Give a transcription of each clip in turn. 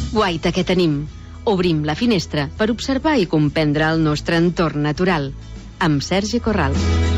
Guaita, què tenim? Obrim la finestra per observar i comprendre el nostre entorn natural. Amb Sergi Corral.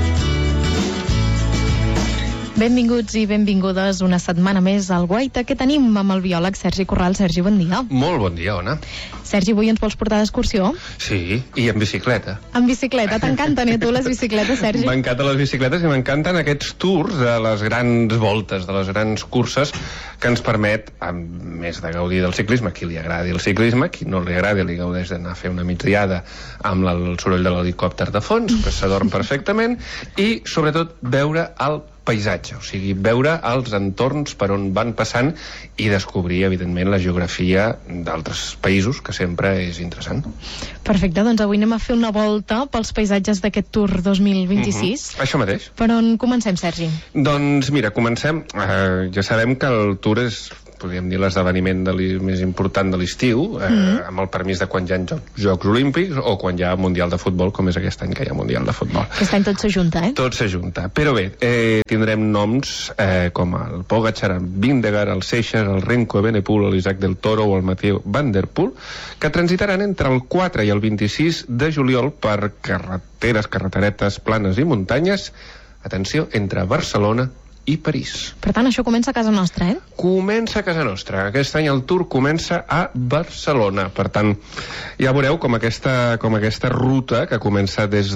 Benvinguts i benvingudes una setmana més al Guaita. Què tenim amb el biòleg Sergi Corral? Sergi, bon dia. Molt bon dia, Ona. Sergi, avui ens vols portar d'excursió? Sí, i en bicicleta. En bicicleta? T'encanten, tu, les bicicletes, Sergi? M'encanten les bicicletes i m'encanten aquests tours de les grans voltes, de les grans curses que ens permet, a més de gaudir del ciclisme, qui li agradi el ciclisme, qui no li agradi li gaudeix d'anar a fer una migdiada amb el soroll de l'helicòpter de fons, que s'adorm perfectament, i sobretot veure el paisatge, o sigui, veure els entorns per on van passant i descobrir, evidentment, la geografia d'altres països, que sempre és interessant. Perfecte, doncs avui anem a fer una volta pels paisatges d'aquest Tour 2026. Això mateix. Per on comencem, Sergi? Doncs mira, comencem. Ja sabem que el Tour és, podríem dir, l'esdeveniment més important de l'estiu, amb el permís de quan hi ha Jocs Olímpics o quan hi ha Mundial de Futbol, com és aquest any que hi ha Mundial de Futbol. Aquest any tot s'ajunta, Tot s'ajunta. Però bé, tindrem noms com el Pogačar, el Vingegaard, el Seixas, el Renko Evenepoel, l'Isaac del Toro o el Mathieu Van Der Poel, que transitaran entre el 4 i el 26 de juliol per carreteretes planes i muntanyes, atenció, entre Barcelona i París. Per tant, això comença a casa nostra, Comença a casa nostra. Aquest any el Tour comença a Barcelona. Per tant, ja veureu com aquesta ruta que comença des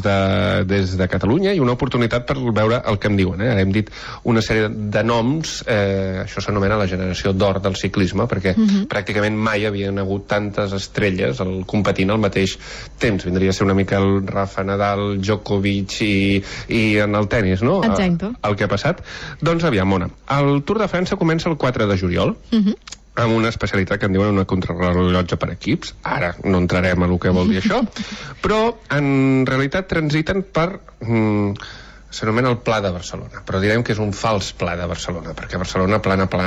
de Catalunya i una oportunitat per veure el que em diuen. Ara hem dit una sèrie de noms, això s'anomena la generació d'or del ciclisme, perquè pràcticament mai havien hagut tantes estrelles competint al mateix temps. Vindria a ser una mica el Rafa Nadal, Djokovic i en el tennis, no? Exacte. El que ha passat. Doncs aviam, Mona, el Tour de França comença el 4 de juliol, amb una especialitat que en diuen una contrarrellotge per equips. Ara no entrarem a el que vol dir això, però en realitat transiten per... s'anomena el Pla de Barcelona, però direm que és un fals Pla de Barcelona, perquè Barcelona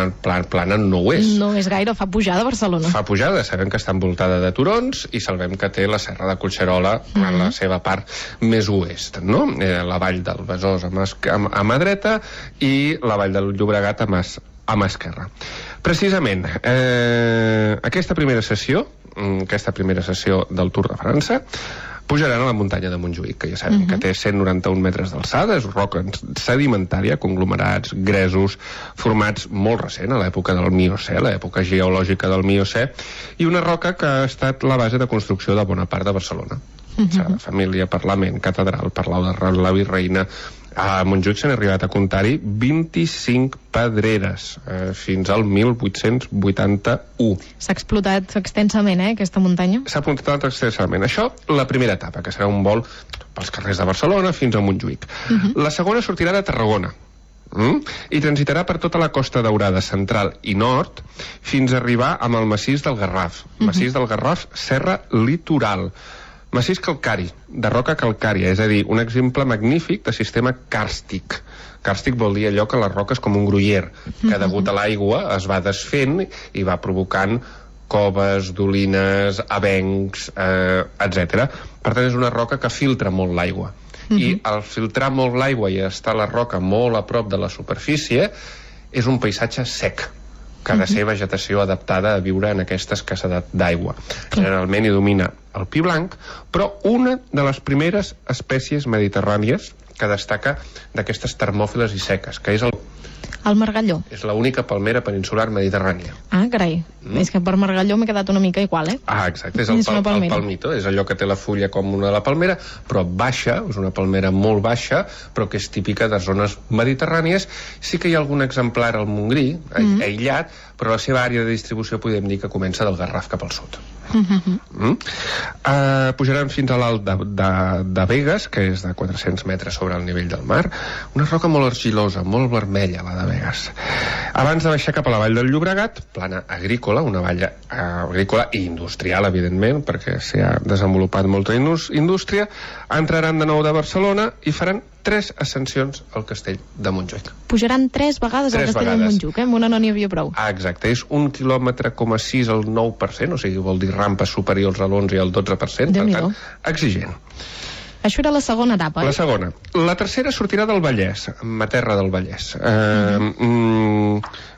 plana no ho és. No és gaire, fa pujada a Barcelona. Fa pujada, sabem que està envoltada de turons i sabem que té la Serra de Collserola a la seva part més oest, no? La vall del Besòs a mà dreta i la vall del Llobregat a mà esquerra. Precisament, aquesta primera sessió del Tour de França pujaran a la muntanya de Montjuïc, que ja sabem que té 191 metres d'alçada, és roca sedimentària, conglomerats, gresos, formats molt recent, a l'època del Miocè, l'època geològica del Miocè, i una roca que ha estat la base de construcció de bona part de Barcelona. Família, Parlament, Catedral, Palau de la Virreina. A Montjuïc s'han arribat a comptar-hi 25 pedreres fins al 1881. S'ha explotat extensament, aquesta muntanya? S'ha explotat extensament. Això, la primera etapa, que serà un vol pels carrers de Barcelona fins a Montjuïc. La segona sortirà de Tarragona i transitarà per tota la Costa Daurada central i nord fins a arribar amb el massís del Garraf. Massís del Garraf, Serra Litoral. Massís calcari, de roca calcària, és a dir, un exemple magnífic de sistema càrstic. Càrstic vol dir allò que la roca és com un gruyer, que degut a l'aigua es va desfent i va provocant coves, dolines, avencs, etc. Per tant, és una roca que filtra molt l'aigua. I al filtrar molt l'aigua i estar la roca molt a prop de la superfície, és un paisatge sec, que ha de ser vegetació adaptada a viure en aquesta escassedat d'aigua. Generalment hi domina el pi blanc, però una de les primeres espècies mediterrànies que destaca d'aquestes termòfiles i seques, que és el margalló. És l'única palmera peninsular mediterrània. Ah, carai. És que per margalló m'he quedat una mica igual, exacte, és el palmito, és allò que té la fulla com una de la palmera, però baixa, és una palmera molt baixa, però que és típica de zones mediterrànies. Sí que hi ha algun exemplar al Montgrí, aïllat, però la seva àrea de distribució podem dir que comença del Garraf cap al sud. Pujaran fins a l'alt de Begues, que és de 400 metres sobre el nivell del mar, una roca molt argilosa, molt vermella, la de Begues. Abans de baixar cap a la vall del Llobregat, plana agrícola, una vall agrícola i industrial, evidentment, perquè s'hi ha desenvolupat molta indústria, entraran de nou de Barcelona i faran 3 ascensions al castell de Montjuïc. Pujaran 3 vegades al castell de Montjuïc, amb una no n'hi havia prou. Exacte, és 1,6 quilòmetre al 9%, o sigui, vol dir rampes superiors a l'11 i al 12%, per tant, exigent. Això era la segona etapa, La segona. La tercera sortirà del Vallès, Materra del Vallès.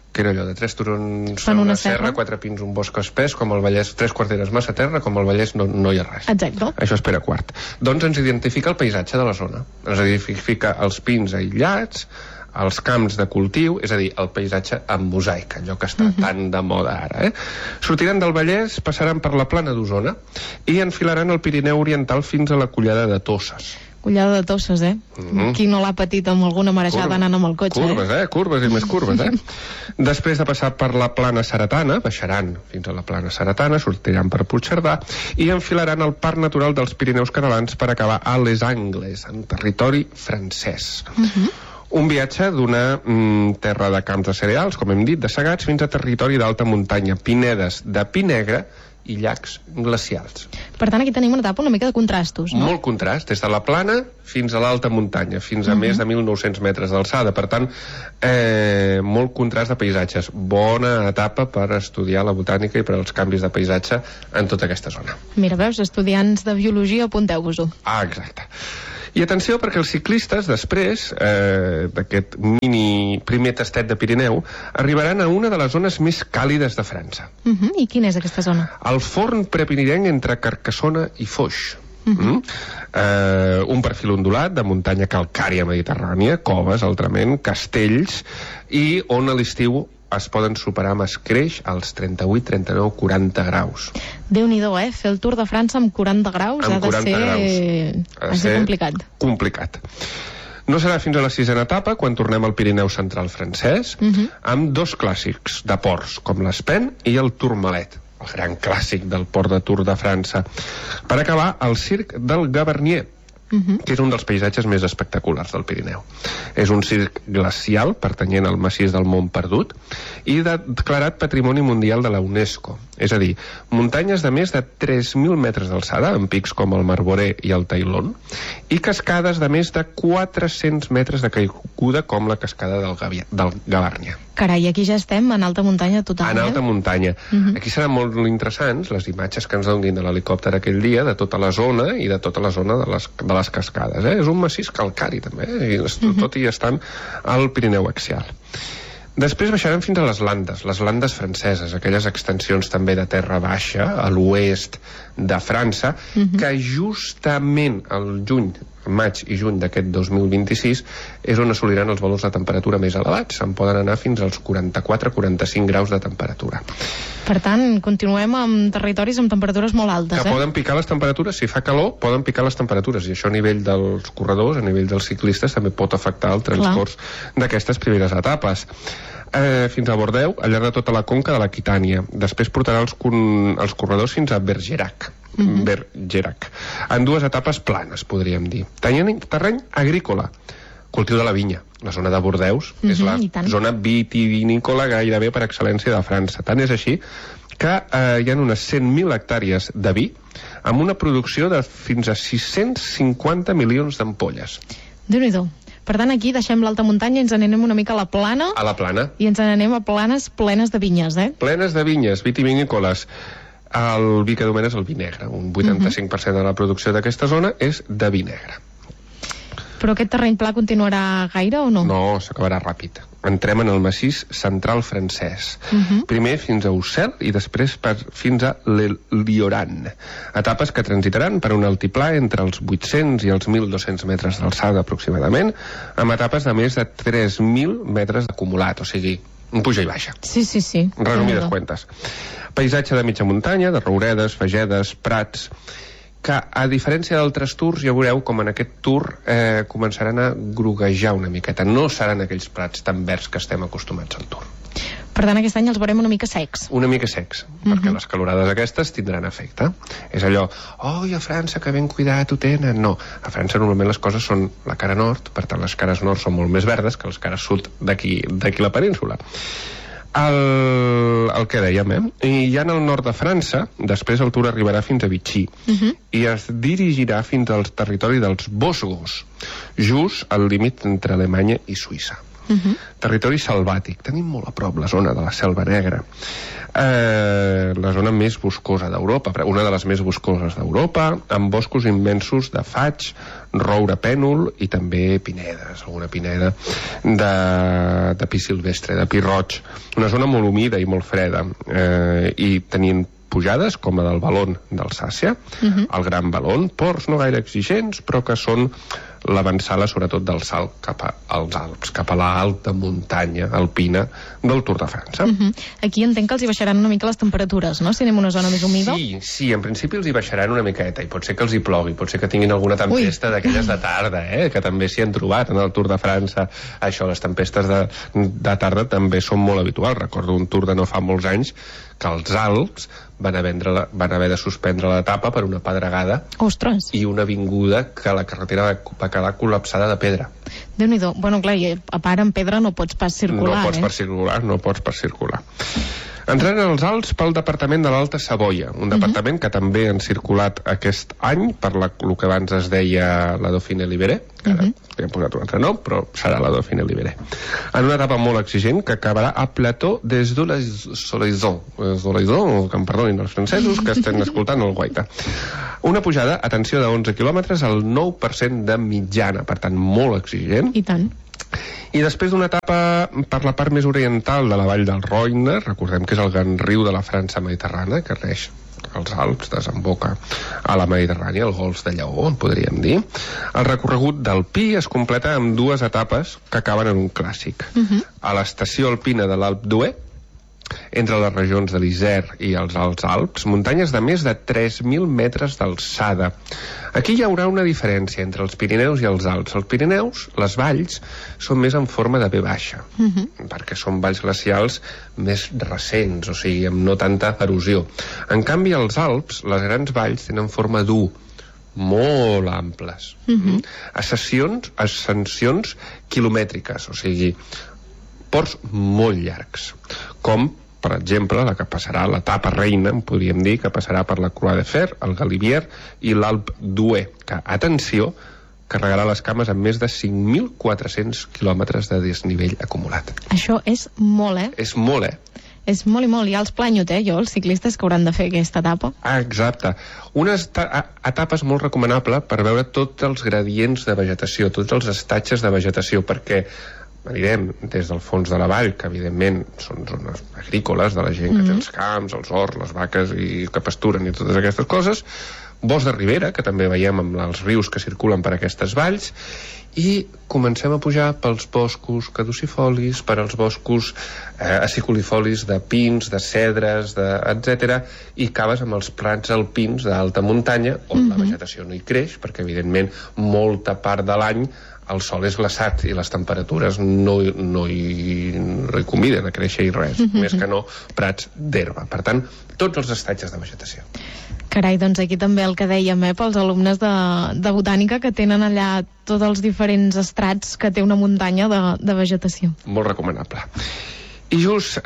que era allò de 3 turons fan una serra, 4 pins, un bosc espès, com el Vallès, 3 quarteres massa terra, com el Vallès no hi ha res. Exacte. Això és Pere IV. Doncs ens identifica el paisatge de la zona. Ens identifica els pins aïllats, els camps de cultiu, és a dir, el paisatge en mosaic, allò que està tan de moda ara. Sortiran del Vallès, passaran per la plana d'Osona i enfilaran el Pirineu Oriental fins a la Collada de Tosses. Collada de Tosses, Qui no l'ha patit amb alguna marejada anant amb el cotxe, Curves i més curves, Després de passar per la plana Ceretana, baixaran fins a la plana Ceretana, sortiran per Puigcerdà i enfilaran el Parc Natural dels Pirineus Catalans per acabar a Les Angles, en territori francès. Un viatge d'una terra de camps de cereals, com hem dit, de segats, fins a territori d'alta muntanya, pinedes de pi negre i llacs glacials. Per tant, aquí tenim una etapa una mica de contrastos, no? Molt contrast, des de la plana fins a l'alta muntanya, fins a més de 1.900 metres d'alçada. Per tant, molt contrast de paisatges. Bona etapa per estudiar la botànica i per als canvis de paisatge en tota aquesta zona. Mira, veus, estudiants de biologia, apunteu-vos-ho. Exacte. I atenció, perquè els ciclistes, després d'aquest mini primer tastet de Pirineu, arribaran a una de les zones més càlides de França. I quina és aquesta zona? El forn prepirinenc entre Carcassona i Foix. Un perfil ondulat de muntanya calcària mediterrània, coves, altrament, castells, i on a l'estiu es poden superar amb escreix als 38, 39, 40 graus. Déu-n'hi-do, fer el Tour de França amb 40 graus ha de ser complicat. Complicat. No serà fins a la 6a etapa, quan tornem al Pirineu central francès, amb 2 clàssics de ports, com l'Espen i el Tourmalet, el gran clàssic del port de Tour de França. Per acabar, el circ del Gavarnier, que és un dels paisatges més espectaculars del Pirineu. És un circ glacial pertanyent al massís del Mont Perdut i declarat Patrimoni Mundial de la UNESCO. És a dir, muntanyes de més de 3.000 metres d'alçada, amb pics com el Marboré i el Tailón, i cascades de més de 400 metres de caiguda, com la cascada del Gavarnia. Carai, aquí ja estem en alta muntanya total. En alta muntanya. Aquí seran molt interessants les imatges que ens donin de l'helicòpter aquell dia, de tota la zona i de tota la zona de les cascades. És un massís calcari, també, tot i estan al Pirineu axial. Després baixarem fins a les Landes franceses, aquelles extensions també de terra baixa, a l'oest de França, que justament al maig i juny d'aquest 2026 és on assoliran els valors de temperatura més elevats. Se'n poden anar fins als 44-45 graus de temperatura. Per tant, continuem amb territoris amb temperatures molt altes. Que poden picar les temperatures, si fa calor, poden picar les temperatures, i això a nivell dels corredors, a nivell dels ciclistes, també pot afectar el transcurs d'aquestes primeres etapes. Fins a Bordeus, al llarg de tota la conca de l'Aquitània. Després portarà els corredors fins a Bergerac, en 2 etapes planes, podríem dir. Terreny agrícola, cultiu de la vinya. La zona de Bordeus és la zona vitivinícola gairebé per excel·lència de França. Tant és així que hi ha unes 100.000 hectàrees de vi amb una producció de fins a 650 milions d'ampolles. Déu-n'hi-do. Per tant, aquí deixem l'alta muntanya i ens n'anem una mica a la plana. A la plana. I ens n'anem a planes plenes de vinyes, Plenes de vinyes, vitivinícoles. El vi que domina és el vi negre. Un 85% de la producció d'aquesta zona és de vi negre. Però aquest terreny pla continuarà gaire o no? No, s'acabarà ràpid. Entrem en el massís central francès. Primer fins a Ussel i després fins a Lioran. Etapes que transitaran per un altiplà entre els 800 i els 1.200 metres d'alçada aproximadament, amb etapes de més de 3.000 metres acumulat, o sigui, un puja i baixa. Sí. Resumides cuentes. Paisatge de mitja muntanya, de rouredes, fagedes, prats, que a diferència d'altres tours ja veureu com en aquest tour començaran a groguejar una miqueta. No seran aquells prats tan verds que estem acostumats al tour. Per tant, aquest any els veurem una mica secs. Una mica secs, perquè les calorades aquestes tindran efecte. És allò, a França que ben cuidat ho tenen. No, a França normalment les coses són la cara nord, per tant les cares nord són molt més verdes que les cares sud d'aquí la península. El que dèiem, i ja en el nord de França, després el tour arribarà fins a Vichy i es dirigirà fins al territori dels Vosgos, just al límit entre Alemanya i Suïssa. Territori selvàtic. Tenim molt a prop la zona de la Selva Negra. La zona més boscosa d'Europa, una de les més boscoses d'Europa, amb boscos immensos de faig, roure pènol i també pinedes, alguna pineda de pi silvestre, de pi roig. Una zona molt humida i molt freda, i tenint pujades com la del Valon d'Alsàcia, el Gran Valon, ports no gaire exigents, però que són l'avançada sobretot del salt cap als Alps, cap a l'alta muntanya alpina del Tour de França. Aquí entenc que els hi baixaran una mica les temperatures, no?, si anem a una zona més humida. Sí, en principi els hi baixaran una miqueta, i pot ser que els hi plogui, pot ser que tinguin alguna tempesta d'aquelles de tarda, que també s'hi han trobat en el Tour de França. Això, les tempestes de tarda també són molt habituals. Recordo un Tour de no fa molts anys que els Alps van haver de suspendre l'etapa per una pedregada. Ostres! I una avinguda que la carretera va quedar col·lapsada de pedra. Déu-n'hi-do. Bueno, clar, i a part en pedra no pots pas circular, No pots pas circular. Entrant als Alps pel departament de l'Alta Savoia, un departament que també han circulat aquest any per el que abans es deia la Dauphiné Libéré, que ara li han posat un altre nom, però serà la Dauphiné Libéré. En una etapa molt exigent que acabarà a Plateau des de la Solaison, que em perdonin els francesos que estan escoltant el Guaita. Una pujada, atenció, de 11 quilòmetres al 9% de mitjana, per tant, molt exigent. I tant. I després d'una etapa per la part més oriental de la vall del Roine, recordem que és el gran riu de la França mediterrània, que reix els Alps, desemboca a la Mediterrània, el Golf de Lleó, en podríem dir. El recorregut del Pi es completa amb dues etapes que acaben en un clàssic. A l'estació alpina de l'Alpe d'Huez, entre les regions de l'Isère i els Alts Alps, muntanyes de més de 3.000 metres d'alçada. Aquí hi haurà una diferència entre els Pirineus i els Alps. Els Pirineus, les valls, són més en forma de V baixa, perquè són valls glacials més recents, o sigui, amb no tanta erosió. En canvi, als Alps, les grans valls tenen forma d'U, molt amples. Ascensions quilomètriques, o sigui, ports molt llargs, com per exemple la que passarà l'etapa reina, en podríem dir, que passarà per la Croix de Fer, el Galibier i l'Alpe d'Huez, que, atenció, carregarà les cames amb més de 5.400 quilòmetres de desnivell acumulat. Això és molt, És molt, És molt i molt. Ja els planyo, jo, els ciclistes que hauran de fer aquesta etapa. Exacte. Una etapa és molt recomanable per veure tots els gradients de vegetació, tots els estatges de vegetació, perquè anirem des del fons de la vall, que evidentment són zones agrícoles de la gent que té els camps, els horts, les vaques i que pasturen i totes aquestes coses, bosc de ribera, que també veiem amb els rius que circulen per aquestes valls, i comencem a pujar pels boscos caducifolis, per als boscos acicolifolis de pins, de cedres, etc., i acabes amb els prats alpins d'alta muntanya, on la vegetació no hi creix, perquè evidentment molta part de l'any el sol és glaçat i les temperatures no hi conviden a créixer i res, més que no prats d'herba. Per tant, tots els estatges de vegetació. Carai, doncs aquí també el que dèiem, pels alumnes de botànica que tenen allà tots els diferents estrats que té una muntanya de vegetació. Molt recomanable. I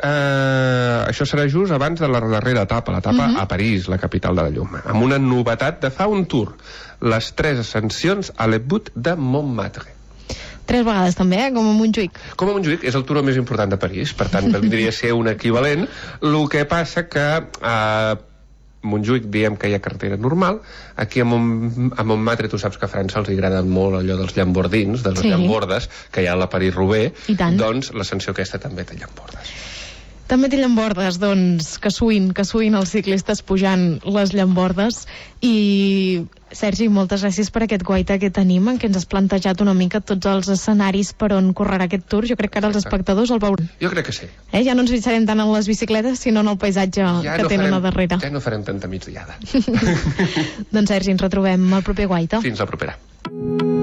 això serà just abans de la darrera etapa, l'etapa a París, la capital de la llum, amb una novetat de fa un tour, les 3 ascensions a Les Buttes de Montmartre. 3 vegades també, com a Montjuïc. Com a Montjuïc, és el turó més important de París, per tant, vindria a ser un equivalent. El que passa que a Montjuïc diem que hi ha carretera normal, aquí a Montmartre tu saps que a França els agrada molt allò dels llambordins, de les llambordes, que hi ha a la París-Roubaix, doncs l'ascensió aquesta també té llambordes. També té llambordes, doncs, que suïn els ciclistes pujant les llambordes. I, Sergi, moltes gràcies per aquest guaita que tenim, en què ens has plantejat una mica tots els escenaris per on correrà aquest tour. Jo crec que ara els espectadors el veuran. Jo crec que sí. Ja no ens fixarem tant en les bicicletes, sinó en el paisatge que tenen a darrere. Ja no farem tanta migdiada. Doncs, Sergi, ens retrobem al proper guaita. Fins la propera.